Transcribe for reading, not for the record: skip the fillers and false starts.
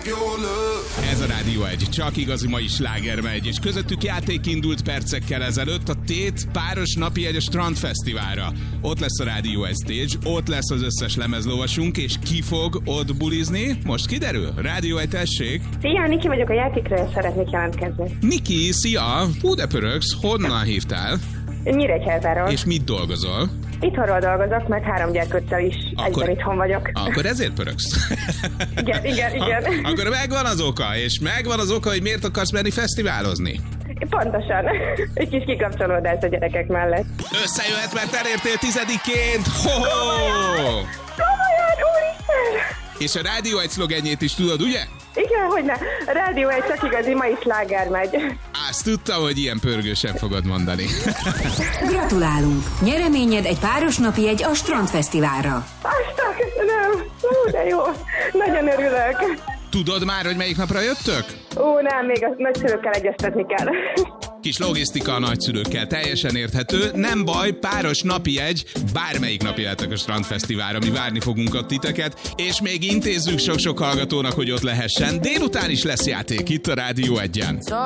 Ez a Rádió 1, csak igazi mai sláger megy, és közöttük játék indult percekkel ezelőtt, a Tét páros napjegy a Strandfesztiválra. Ott lesz a Rádió 1 stage, ott lesz az összes lemezlovasunk, és ki fog ott bulizni? Most kiderül? Rádió 1, tessék! Szia, Niki vagyok, a játékról szeretnék jelentkezni. Niki, szia! Hú, de pörögsz, honnan hívtál? Nyíregyházáról. És mit dolgozol? Itthonról dolgozok, meg 3 gyerkőccel is egyben itthon vagyok. Akkor ezért pörögsz? Igen. Akkor megvan az oka, és megvan az oka, hogy miért akarsz menni fesztiválozni. Pontosan. Egy kis kikapcsolódás a gyerekek mellett. Összejöhet, mert elértél 10-ként! Ho-ho! Komolyan, úristen! És a Rádió 1 szlogenjét is tudod, ugye? Igen, hogyne. A Rádió 1 csak igazi mai sláger megy. Azt tudtam, hogy ilyen pörgősen fogod mondani. Gratulálunk! Nyereményed egy páros napjegy a Strandfesztiválra. Aztán köszönöm. De jó. Nagyon örülök. Tudod már, hogy melyik napra jöttök? Nem, még a nagyszülőkkel egyeztetni kell. Kis logisztika a nagyszülőkkel, teljesen érthető. Nem baj, páros napijegy, bármelyik nap jöhetek a Strandfesztiválra, mi várni fogunk ott titeket, és még intézzük sok-sok hallgatónak, hogy ott lehessen. Délután is lesz játék itt a Rádió 1-en.